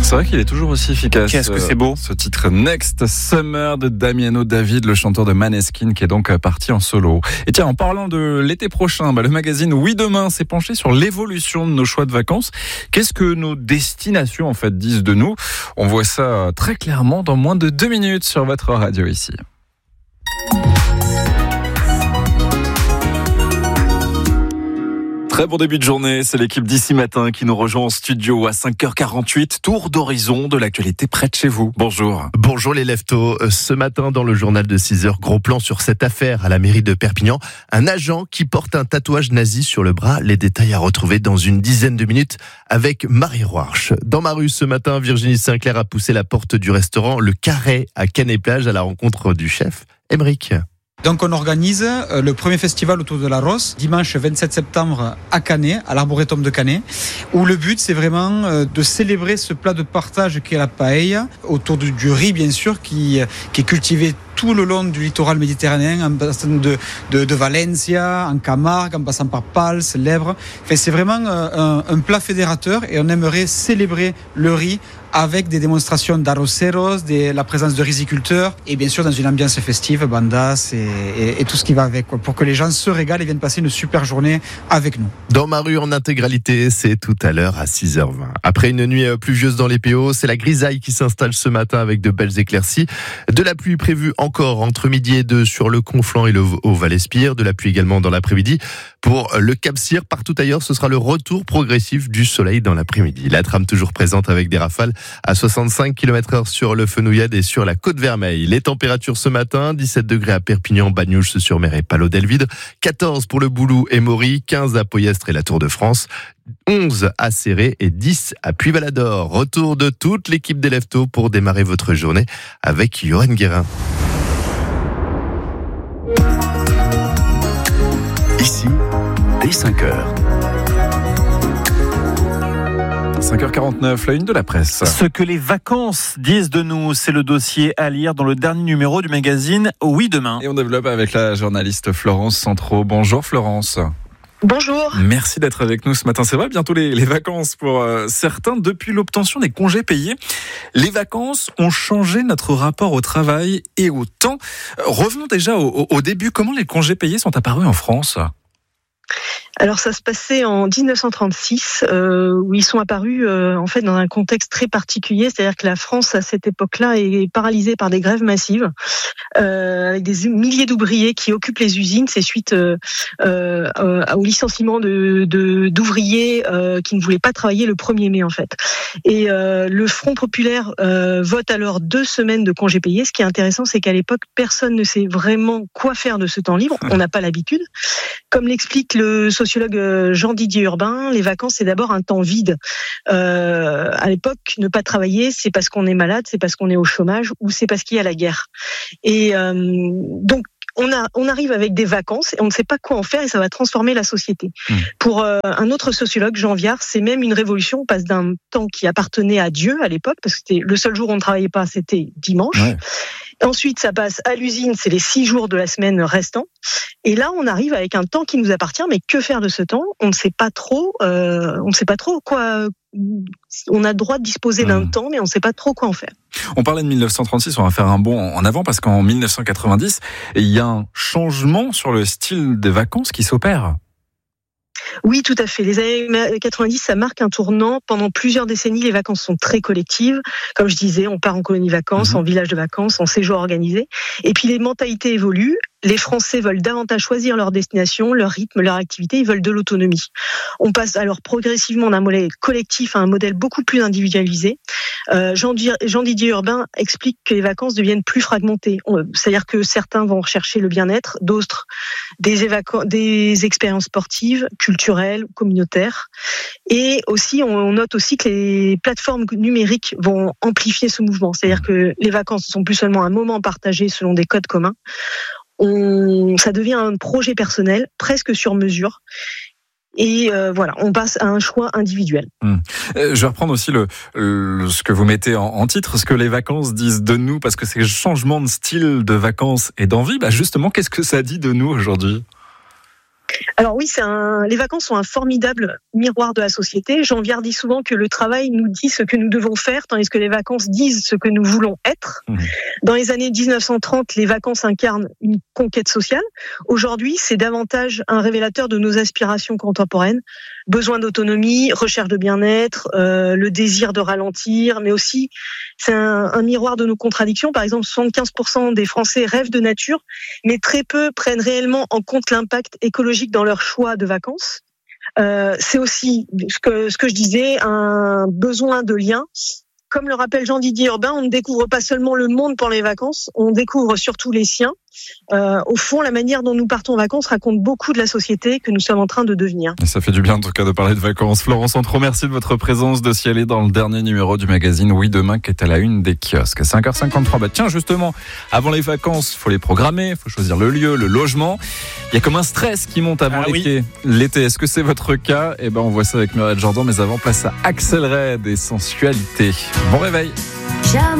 C'est vrai qu'il est toujours aussi efficace. Qu'est-ce que c'est beau. Ce titre Next Summer de Damiano David, le chanteur de Maneskin, qui est donc parti en solo. Et tiens, en parlant de l'été prochain, le magazine Oui Demain s'est penché sur l'évolution de nos choix de vacances. Qu'est-ce que nos destinations en fait disent de nous? On voit ça très clairement dans moins de 2 minutes sur votre radio ici. Très bon début de journée, c'est l'équipe d'ici matin qui nous rejoint en studio à 5h48. Tour d'horizon de l'actualité près de chez vous. Bonjour. Bonjour les leftos. Ce matin dans le journal de 6h, gros plan sur cette affaire à la mairie de Perpignan. Un agent qui porte un tatouage nazi sur le bras. Les détails à retrouver dans une dizaine de minutes avec Marie Roarch. Dans ma rue ce matin, Virginie Sinclair a poussé la porte du restaurant Le Carré à Canet-Plage à la rencontre du chef Émeric. Donc on organise le premier festival autour de la Rosse, dimanche 27 septembre à Canet, à l'Arboretum de Canet, où le but c'est vraiment de célébrer ce plat de partage qu'est la paella, autour du riz bien sûr, qui est cultivé tout le long du littoral méditerranéen, en passant de Valencia, en Camargue, en passant par Pals, Lèbres. Enfin, c'est vraiment un plat fédérateur et on aimerait célébrer le riz avec des démonstrations d'arroceros, la présence de riziculteurs et bien sûr dans une ambiance festive, bandas et tout ce qui va avec, pour que les gens se régalent et viennent passer une super journée avec nous. Dans ma rue en intégralité, c'est tout à l'heure à 6h20. Après une nuit pluvieuse dans les PO, c'est la grisaille qui s'installe ce matin avec de belles éclaircies. De la pluie prévue encore entre midi et 2 sur le Conflans et le Val-Espire, de la pluie également dans l'après-midi. Pour le Cap-Cyr, partout ailleurs, ce sera le retour progressif du soleil dans l'après-midi. La trame toujours présente avec des rafales à 65 km/h sur le Fenouillade et sur la Côte-Vermeille. Les températures ce matin, 17 degrés à Perpignan, Bagnouches-sur-Mer et Palot-Delvide, 14 pour le Boulou et Maury, 15 à Poyestre et la Tour de France, 11 à Céré et 10 à Puy-Valador. Retour de toute l'équipe des Leftos pour démarrer votre journée avec Johan Guérin. Ici, dès 5h. 5h49, la une de la presse. Ce que les vacances disent de nous, c'est le dossier à lire dans le dernier numéro du magazine Oui Demain. Et on développe avec la journaliste Florence Centraux. Bonjour Florence. Bonjour. Merci d'être avec nous ce matin. C'est vrai, bientôt les vacances pour certains. Depuis l'obtention des congés payés, les vacances ont changé notre rapport au travail et au temps. Revenons déjà au début. Comment les congés payés sont apparus en France ? Alors ça se passait en 1936 où ils sont apparus en fait dans un contexte très particulier, c'est-à-dire que la France à cette époque-là est paralysée par des grèves massives avec des milliers d'ouvriers qui occupent les usines. C'est suite au licenciement d'ouvriers qui ne voulaient pas travailler le 1er mai en fait. Et le Front populaire vote alors 2 semaines de congés payés. Ce qui est intéressant, c'est qu'à l'époque personne ne sait vraiment quoi faire de ce temps libre. On n'a pas l'habitude. Comme l'explique le sociologue Jean-Didier Urbain, les vacances, c'est d'abord un temps vide. À l'époque, ne pas travailler, c'est parce qu'on est malade, c'est parce qu'on est au chômage ou c'est parce qu'il y a la guerre. Et donc, on arrive avec des vacances et on ne sait pas quoi en faire et ça va transformer la société. Pour un autre sociologue, Jean Viard, c'est même une révolution. On passe d'un temps qui appartenait à Dieu à l'époque, parce que c'était le seul jour où on ne travaillait pas, c'était dimanche. Ouais. Ensuite, ça passe à l'usine, c'est les 6 jours de la semaine restants. Et là, on arrive avec un temps qui nous appartient, mais que faire de ce temps ? On ne sait pas trop quoi. On a le droit de disposer d'un temps, mais on ne sait pas trop quoi en faire. On parlait de 1936, on va faire un bond en avant parce qu'en 1990, il y a un changement sur le style des vacances qui s'opère. Oui, tout à fait. Les années 90, ça marque un tournant. Pendant plusieurs décennies, les vacances sont très collectives. Comme je disais, on part en colonie vacances, en village de vacances, en séjour organisé. Et puis les mentalités évoluent. Les Français veulent davantage choisir leur destination, leur rythme, leur activité. Ils veulent de l'autonomie. On passe alors progressivement d'un modèle collectif à un modèle beaucoup plus individualisé. Jean-Didier Urbain explique que les vacances deviennent plus fragmentées. C'est-à-dire que certains vont rechercher le bien-être, d'autres des expériences sportives, culturelles, communautaires. Et aussi, on note aussi que les plateformes numériques vont amplifier ce mouvement. C'est-à-dire que les vacances ne sont plus seulement un moment partagé selon des codes communs. Ça devient un projet personnel, presque sur mesure. Et voilà, on passe à un choix individuel. Je vais reprendre aussi ce que vous mettez en titre, ce que les vacances disent de nous, parce que ces changements de style de vacances et d'envie, justement, qu'est-ce que ça dit de nous aujourd'hui ? Alors oui, les vacances sont un formidable miroir de la société. Jean Viard dit souvent que le travail nous dit ce que nous devons faire, tandis que les vacances disent ce que nous voulons être. Dans les années 1930, les vacances incarnent une conquête sociale. Aujourd'hui, c'est davantage un révélateur de nos aspirations contemporaines. Besoin d'autonomie, recherche de bien-être, le désir de ralentir, mais aussi c'est un miroir de nos contradictions. Par exemple, 75% des Français rêvent de nature, mais très peu prennent réellement en compte l'impact écologique dans leur choix de vacances. C'est aussi ce que je disais, un besoin de lien. Comme le rappelle Jean-Didier Urbain, on ne découvre pas seulement le monde pour les vacances, on découvre surtout les siens. Au fond, la manière dont nous partons en vacances raconte beaucoup de la société que nous sommes en train de devenir. Et ça fait du bien en tout cas de parler de vacances. Florence Antro, merci de votre présence, de s'y aller dans le dernier numéro du magazine Oui Demain qui est à la une des kiosques. 5h53, tiens justement, avant les vacances, il faut les programmer, il faut choisir le lieu, le logement. Il y a comme un stress qui monte avant l'été. Est-ce que c'est votre cas ? On voit ça avec Muriel Jordan, mais avant, place à Axel Red et Sensualité. Bon réveil.